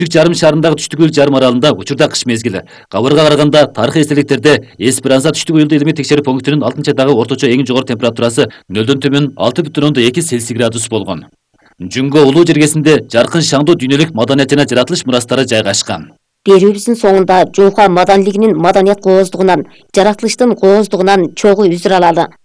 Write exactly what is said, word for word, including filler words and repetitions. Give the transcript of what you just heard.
Түштүк жарым шарындагы Түштүк өлү жарым аралында учурда кыш мезгили. Кабарга караганда тарыхый эстеликтерде Эсперанса Түштүк өлү илимий текшерүү пунктунун алтынчы айдагы орточо эң жогору температурасы нөлдөн төмөн алты бүтүн ондон эки Цельсий градус болгон. Жүнгө улуу жергесинде жаркын шаңдуу дүйнөлүк маданият жана жаратылыш мурастары жайгашкан. Берүүбүздүн соңунда Жоңка маданилигинин маданият кооздугунан, жаратылыштын кооздугунан чогуу үзүр алалы.